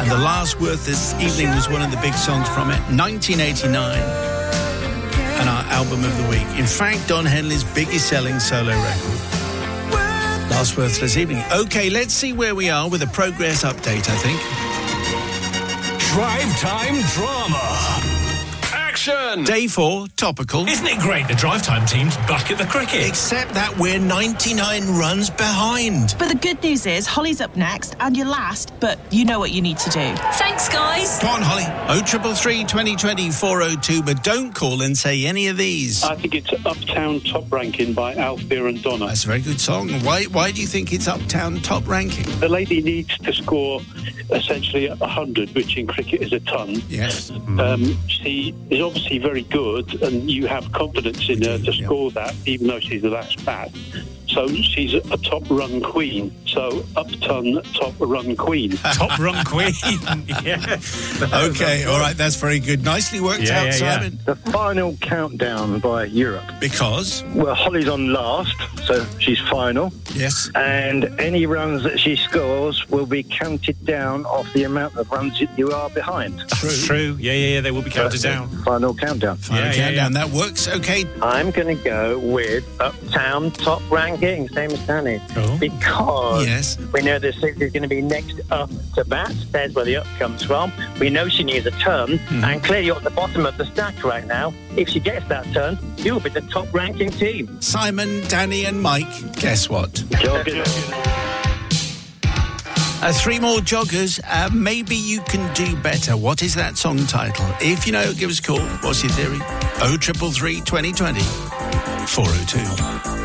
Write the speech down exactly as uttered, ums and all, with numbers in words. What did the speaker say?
And The Last Word this evening was one of the big songs from it, nineteen eighty-nine, and our album of the week. In fact, Don Henley's biggest selling solo record. Last Words this evening. OK, let's see where we are with a progress update, I think. Drive Time Drama. Action! Day four, topical. Isn't it great the Drive Time team's back at the cricket? Except that we're ninety-nine runs behind. But the good news is Holly's up next and you're last, but you know what you need to do. Thanks, guys. Come on, Holly. oh triple three, twenty twenty, four oh two, but don't call and say any of these. I think it's Uptown Top Ranking by Althea and Donna. That's a very good song. Why Why do you think it's Uptown Top Ranking? The lady needs to score essentially one hundred, which in cricket is a ton. Yes. Um, she is obviously very good, and you have confidence in her to yeah. score that, even though she's the last bat. So she's a top run queen. So Upton top run queen. Top run queen. Yeah. OK, all right, that's very good. Nicely worked Yeah, out, yeah, yeah. Simon. The final countdown by Europe. Because? Well, Holly's on last, so she's final. Yes. And any runs that she scores will be counted down off the amount of runs that you are behind. That's true. Yeah, yeah, yeah. They will be counted down. Final countdown. Final Yeah, yeah, countdown. yeah. That works. OK. I'm going to go with Uptown Top Ranking, same as Danny, Oh. because Yes. we know that Suze is going to be next up to bat. There's where the up comes from. We know she needs a turn, Mm-hmm. and clearly at the bottom of the stack right now. If she gets that turn, you'll be the top ranking team. Simon, Danny and Mike, guess what? Uh, three more joggers. Uh, maybe you can do better. What is that song title? If you know, give us a call. What's your theory? oh triple three, twenty twenty, four oh two.